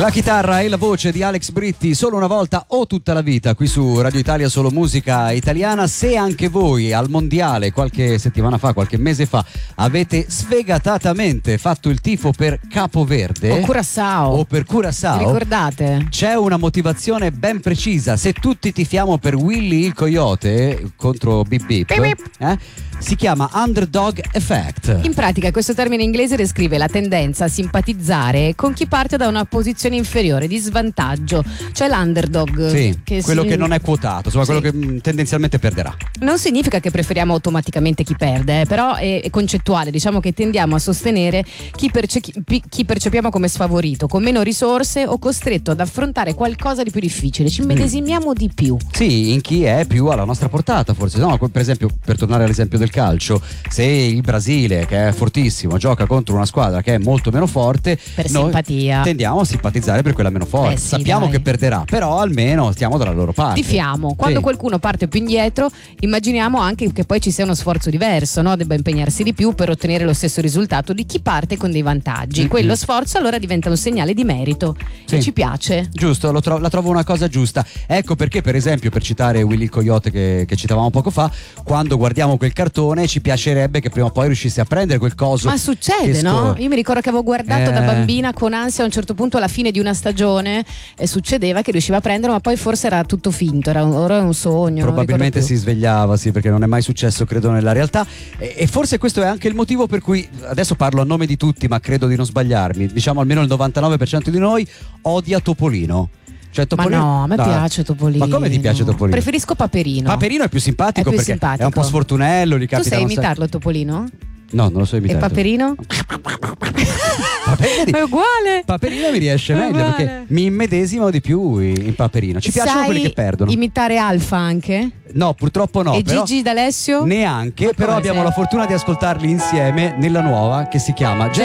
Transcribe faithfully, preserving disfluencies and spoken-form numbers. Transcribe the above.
La chitarra e la voce di Alex Britti, Solo una volta o tutta la vita, qui su Radio Italia, solo musica italiana. Se anche voi al mondiale qualche settimana fa, qualche mese fa, avete sfegatatamente fatto il tifo per Capoverde o Curaçao o per Curaçao, ricordate? C'è una motivazione ben precisa. Se tutti tifiamo per Willy il Coyote contro Bip Bip, Bip Bip. Eh, si chiama Underdog Effect. In pratica questo termine inglese descrive la tendenza a simpatizzare con chi parte da una posizione inferiore, di svantaggio, cioè l'underdog. Sì, che quello si... che non è quotato, insomma, sì. quello che mh, tendenzialmente perderà. Non significa che preferiamo automaticamente chi perde, eh, però è, è concettuale, diciamo che tendiamo a sostenere chi, perce- chi percepiamo come sfavorito, con meno risorse o costretto ad affrontare qualcosa di più difficile, ci medesimiamo mm. di più. Sì, in chi è più alla nostra portata, forse. No, per esempio, per tornare all'esempio del calcio, se il Brasile, che è fortissimo, gioca contro una squadra che è molto meno forte, per noi simpatia tendiamo a simpatizzare per quella meno forte. eh sì, Sappiamo dai. che perderà, però almeno stiamo dalla loro parte. Tifiamo. Quando sì. qualcuno parte più indietro, immaginiamo anche che poi ci sia uno sforzo diverso, no? Debba impegnarsi di più per ottenere lo stesso risultato di chi parte con dei vantaggi. Mm-hmm. Quello sforzo allora diventa un segnale di merito sì. e ci piace. Giusto, lo tro- la trovo una cosa giusta. Ecco perché, per esempio, per citare Willy il Coyote che, che citavamo poco fa, quando guardiamo quel cartone ci piacerebbe che prima o poi riuscisse a prendere quel coso. Ma succede, no? Io mi ricordo che avevo guardato eh... da bambina con ansia a un certo punto alla fine di una stagione e succedeva che riusciva a prendere, ma poi forse era tutto finto, era un, era un sogno. Probabilmente si svegliava, sì, perché non è mai successo, credo, nella realtà. E, e forse questo è anche il motivo per cui, adesso parlo a nome di tutti, ma credo di non sbagliarmi, diciamo almeno il novantanove per cento di noi odia Topolino. Cioè, Topolino, ma no, a me no. piace Topolino. Ma come ti piace Topolino? Preferisco Paperino. Paperino è più simpatico è più perché simpatico. è un po' sfortunello, gli capita. Tu sai imitarlo Topolino? No, non lo so imitare. E Paperino? Paperino, è uguale. Paperino mi riesce meglio uguale. Perché mi immedesimo di più in Paperino. Ci sai piacciono quelli che perdono. Imitare Alfa anche? No, purtroppo no. E però Gigi D'Alessio? Neanche, però abbiamo sei? la fortuna di ascoltarli insieme nella nuova che si chiama